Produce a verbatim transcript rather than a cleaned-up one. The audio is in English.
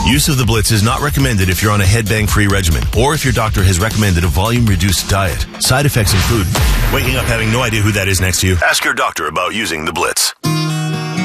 Use of the Blitz is not recommended if you're on a headbang-free regimen or if your doctor has recommended a volume-reduced diet. Side effects include waking up having no idea who that is next to you. Ask your doctor about using the Blitz.